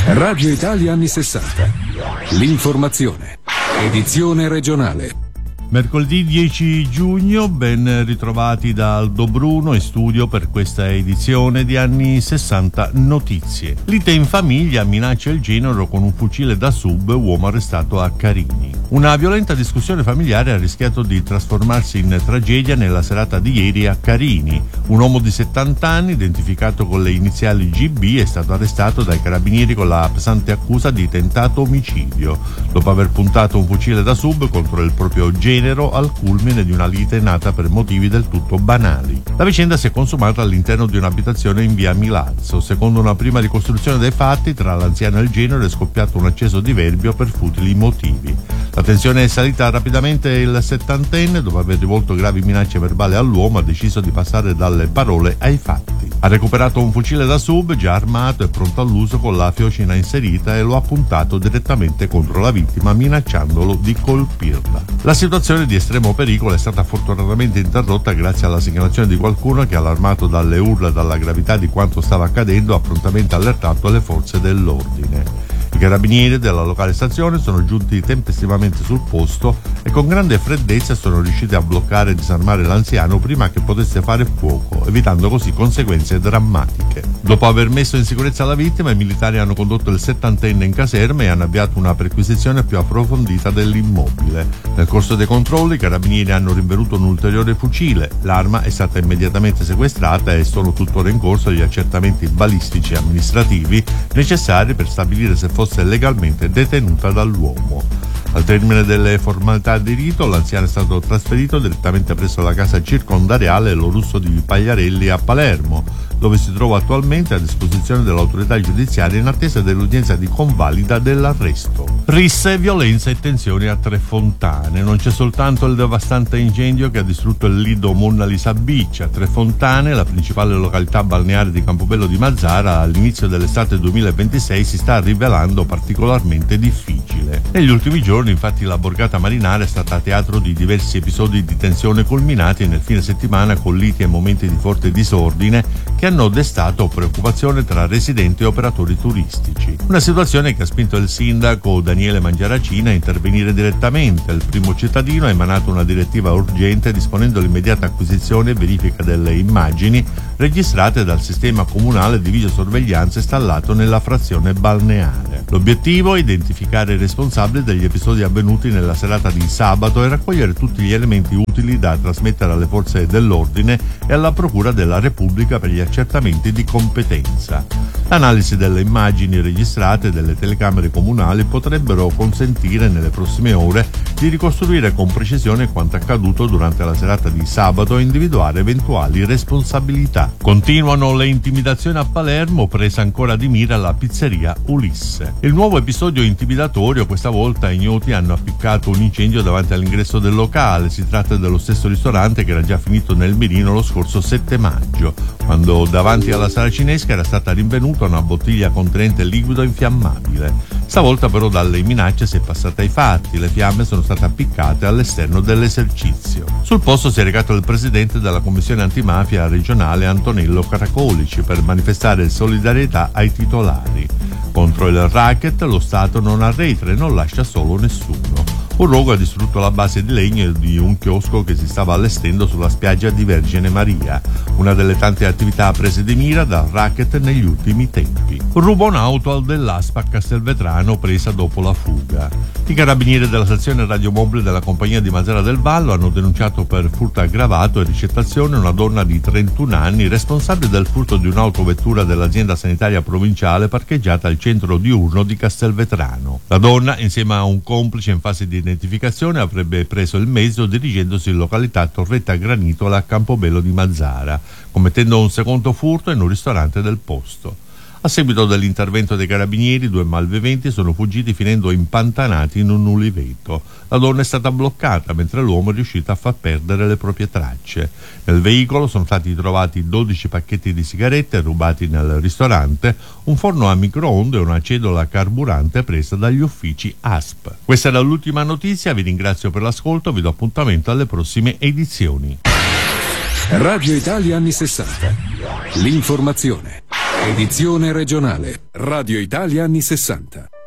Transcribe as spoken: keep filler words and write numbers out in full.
Radio Italia anni sessanta. L'informazione. Edizione regionale. Mercoledì dieci giugno, ben ritrovati da Aldo Bruno in studio per questa edizione di Anni sessanta Notizie. Lite in famiglia, minaccia il genero con un fucile da sub, uomo arrestato a Carini. Una violenta discussione familiare ha rischiato di trasformarsi in tragedia nella serata di ieri a Carini. Un uomo di settanta anni, identificato con le iniziali G B, è stato arrestato dai carabinieri con la pesante accusa di tentato omicidio, dopo aver puntato un fucile da sub contro il proprio genero al culmine di una lite nata per motivi del tutto banali. La vicenda si è consumata all'interno di un'abitazione in via Milazzo. Secondo una prima ricostruzione dei fatti, tra l'anziano e il genero è scoppiato un acceso diverbio per futili motivi. La tensione è salita rapidamente e il settantenne, dopo aver rivolto gravi minacce verbali all'uomo, ha deciso di passare dalle parole ai fatti. Ha recuperato un fucile da sub già armato e pronto all'uso con la fiocina inserita e lo ha puntato direttamente contro la vittima, minacciandolo di colpirla. La situazione di estremo pericolo è stata fortunatamente interrotta grazie alla segnalazione di qualcuno che, allarmato dalle urla e dalla gravità di quanto stava accadendo, ha prontamente allertato le forze dell'ordine. I carabinieri della locale stazione sono giunti tempestivamente sul posto e con grande freddezza sono riusciti a bloccare e disarmare l'anziano prima che potesse fare fuoco, evitando così conseguenze drammatiche. Dopo aver messo in sicurezza la vittima, i militari hanno condotto il settantenne in caserma e hanno avviato una perquisizione più approfondita dell'immobile. Nel corso dei controlli, i carabinieri hanno rinvenuto un ulteriore fucile. L'arma è stata immediatamente sequestrata e sono tuttora in corso gli accertamenti balistici e amministrativi necessari per stabilire se fosse legalmente detenuta dall'uomo. Al termine delle formalità di rito, l'anziano è stato trasferito direttamente presso la casa circondariale Lorusso di Pagliarelli a Palermo, dove si trova attualmente a disposizione dell'autorità giudiziaria in attesa dell'udienza di convalida dell'arresto. Risse, violenza e tensioni a Tre Fontane. Non c'è soltanto il devastante incendio che ha distrutto il lido Monna Lisa Beach. A Tre Fontane, la principale località balneare di Campobello di Mazara, all'inizio dell'estate duemilaventisei si sta rivelando particolarmente difficile. Negli ultimi giorni, infatti, la borgata marinara è stata teatro di diversi episodi di tensione culminati nel fine settimana con liti e momenti di forte disordine che hanno destato preoccupazione tra residenti e operatori turistici. Una situazione che ha spinto il sindaco Daniele Mangiaracina a intervenire direttamente. Il primo cittadino ha emanato una direttiva urgente disponendo l'immediata acquisizione e verifica delle immagini registrate dal sistema comunale di videosorveglianza installato nella frazione balneare. L'obiettivo è identificare i responsabili degli episodi avvenuti nella serata di sabato e raccogliere tutti gli elementi utili da trasmettere alle forze dell'ordine e alla Procura della Repubblica per gli accertamenti di competenza. L'analisi delle immagini registrate delle telecamere comunali potrebbero consentire nelle prossime ore di ricostruire con precisione quanto accaduto durante la serata di sabato e individuare eventuali responsabilità. Continuano le intimidazioni a Palermo, presa ancora di mira la pizzeria Ulisse. Il nuovo episodio intimidatorio, questa volta ignoti hanno appiccato un incendio davanti all'ingresso del locale. Si tratta dello stesso ristorante che era già finito nel mirino lo scorso sette maggio, quando davanti alla sala cinesca era stata rinvenuta una bottiglia contenente liquido infiammabile. Stavolta però dalle minacce si è passata ai fatti. Le fiamme sono state appiccate all'esterno dell'esercizio. Sul posto si è recato il presidente della commissione antimafia regionale Antonello Caracolici per manifestare solidarietà ai titolari. Contro il racket lo Stato non arretra e non lascia solo nessuno. Un rogo ha distrutto la base di legno di un chiosco che si stava allestendo sulla spiaggia di Vergine Maria, una delle tante attività prese di mira dal racket negli ultimi tempi. Ruba un'auto al dell'Aspa a Castelvetrano presa dopo la fuga. I carabinieri della sezione radiomobile della compagnia di Mazara del Vallo hanno denunciato per furto aggravato e ricettazione una donna di trentuno anni responsabile del furto di un'autovettura dell'azienda sanitaria provinciale parcheggiata al centro diurno di Castelvetrano. La donna, insieme a un complice in fase di identificazione, avrebbe preso il mezzo dirigendosi in località Torretta Granitola a Campobello di Mazara, commettendo un secondo furto in un ristorante del posto. A seguito dell'intervento dei carabinieri, due malviventi sono fuggiti finendo impantanati in un uliveto. La donna è stata bloccata mentre l'uomo è riuscito a far perdere le proprie tracce. Nel veicolo sono stati trovati dodici pacchetti di sigarette rubati nel ristorante, un forno a microonde e una cedola carburante presa dagli uffici A S P. Questa era l'ultima notizia, vi ringrazio per l'ascolto, vi do appuntamento alle prossime edizioni. Radio Italia anni sessanta. L'informazione. Edizione regionale. Radio Italia anni sessanta.